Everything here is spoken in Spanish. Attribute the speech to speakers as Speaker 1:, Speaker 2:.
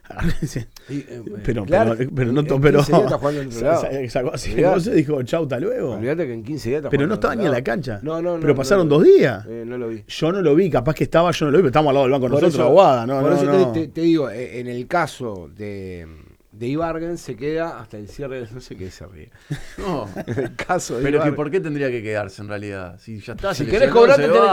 Speaker 1: Pero no
Speaker 2: en
Speaker 1: pero
Speaker 2: 15 días está jugando en otro lado.
Speaker 1: sacó así se dijo chau, hasta luego.
Speaker 2: Olvídate que en 15 días está
Speaker 1: Pero
Speaker 2: jugando
Speaker 1: no estaba
Speaker 2: en
Speaker 1: ni
Speaker 2: otro
Speaker 1: en la
Speaker 2: lado.
Speaker 1: cancha.
Speaker 2: No,
Speaker 1: Pero pasaron 2 días.
Speaker 2: No lo vi.
Speaker 1: Yo no lo vi, capaz que estaba, yo no lo vi, pero estamos al lado del banco
Speaker 2: Por
Speaker 1: nosotros,
Speaker 2: eso-
Speaker 1: Aguada, no,
Speaker 2: por
Speaker 1: no,
Speaker 2: eso
Speaker 1: no.
Speaker 2: te digo, en el caso de Ibargüen se queda hasta el cierre, no sé qué se ríe.
Speaker 3: No.
Speaker 2: En el caso de
Speaker 3: Pero que
Speaker 2: Ibargüen.
Speaker 3: ¿por qué tendría que quedarse en realidad? Si ya está,
Speaker 2: Si
Speaker 3: se
Speaker 2: querés
Speaker 3: lesionó,
Speaker 2: cobrarte,
Speaker 3: se
Speaker 2: tenés
Speaker 3: va.